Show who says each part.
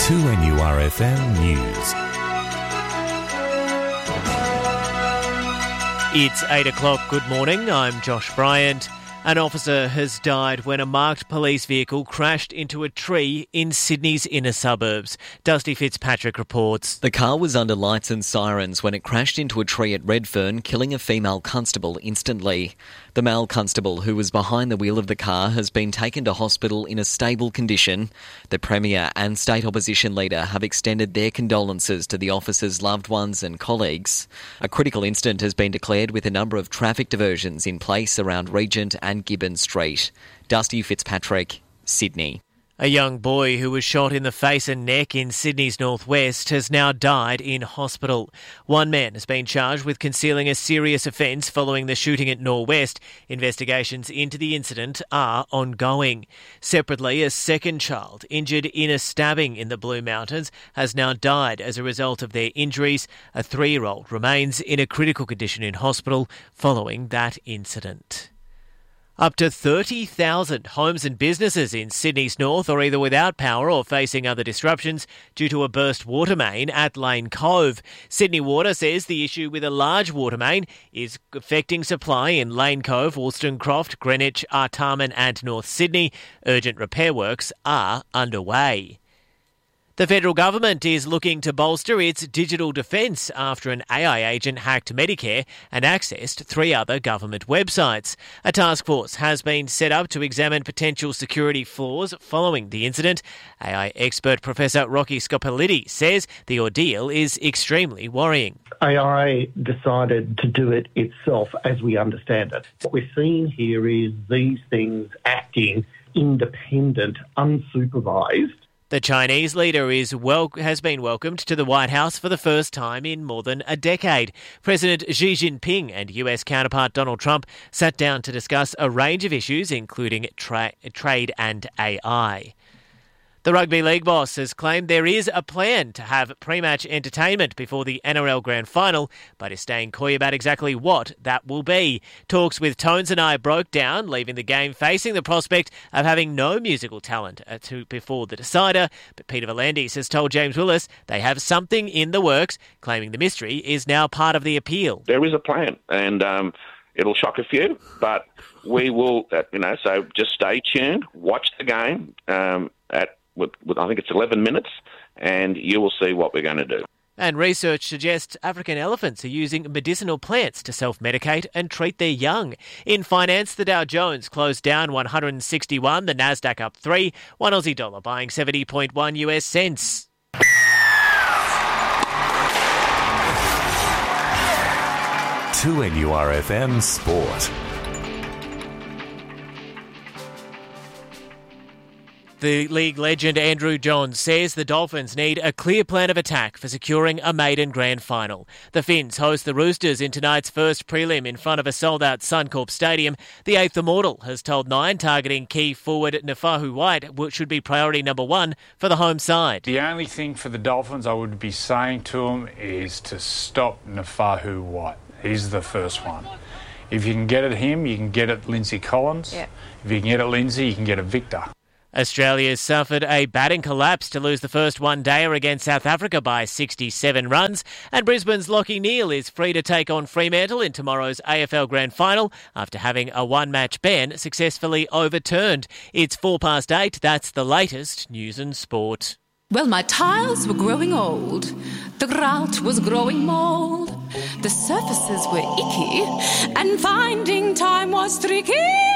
Speaker 1: 2NURFM News.
Speaker 2: It's 8 o'clock. Good morning. I'm Josh Bryant. An officer has died when a marked police vehicle crashed into a tree in Sydney's inner suburbs. Dusty Fitzpatrick reports.
Speaker 3: The car was under lights and sirens when it crashed into a tree at Redfern, killing a female constable instantly. The male constable who was behind the wheel of the car has been taken to hospital in a stable condition. The Premier and State Opposition Leader have extended their condolences to the officer's loved ones and colleagues. A critical incident has been declared with a number of traffic diversions in place around Regent and Gibbon Street. Dusty Fitzpatrick, Sydney.
Speaker 2: A young boy who was shot in the face and neck in Sydney's northwest has now died in hospital. One man has been charged with concealing a serious offence following the shooting at Norwest. Investigations into the incident are ongoing. Separately, a second child injured in a stabbing in the Blue Mountains has now died as a result of their injuries. A 3-year-old remains in a critical condition in hospital following that incident. Up to 30,000 homes and businesses in Sydney's north are either without power or facing other disruptions due to a burst water main at Lane Cove. Sydney Water says the issue with a large water main is affecting supply in Lane Cove, Wollstonecroft, Greenwich, Artarmon and North Sydney. Urgent repair works are underway. The federal government is looking to bolster its digital defence after an AI agent hacked Medicare and accessed 3 other government websites. A task force has been set up to examine potential security flaws following the incident. AI expert Professor Rocky Scopelliti says the ordeal is extremely worrying.
Speaker 4: AI decided to do it itself as we understand it. What we're seeing here is these things acting independent, unsupervised.
Speaker 2: The Chinese leader has been welcomed to the White House for the first time in more than a decade. President Xi Jinping and US counterpart Donald Trump sat down to discuss a range of issues, including trade and AI. The Rugby League boss has claimed there is a plan to have pre-match entertainment before the NRL Grand Final, but is staying coy about exactly what that will be. Talks with Tones and I broke down, leaving the game facing the prospect of having no musical talent before the decider. But Peter V'landys has told James Willis they have something in the works, claiming the mystery is now part of the appeal.
Speaker 5: There is a plan, and it'll shock a few, but we will, so just stay tuned, watch the game I think it's 11 minutes, and you will see what we're going to do.
Speaker 2: And research suggests African elephants are using medicinal plants to self-medicate and treat their young. In finance, the Dow Jones closed down 161, the Nasdaq up 3, one Aussie dollar buying 70.1 US cents.
Speaker 1: To NURFM Sport.
Speaker 2: The league legend Andrew Johns says the Dolphins need a clear plan of attack for securing a maiden grand final. The Finns host the Roosters in tonight's first prelim in front of a sold-out Suncorp Stadium. The Eighth Immortal has told Nine targeting key forward Nafahu White should be priority number 1 for the home side.
Speaker 6: The only thing for the Dolphins I would be saying to them is to stop Nafahu White. He's the first one. If you can get at him, you can get at Lindsay Collins.
Speaker 7: Yep.
Speaker 6: If you can get at Lindsay, you can get at Victor.
Speaker 2: Australia's suffered a batting collapse to lose the first one-dayer against South Africa by 67 runs, and Brisbane's Lachie Neale is free to take on Fremantle in tomorrow's AFL Grand Final after having a one-match ban successfully overturned. It's 8:04. That's the latest news and sport.
Speaker 8: Well, my tiles were growing old, the grout was growing mould, the surfaces were icky, and finding time was tricky.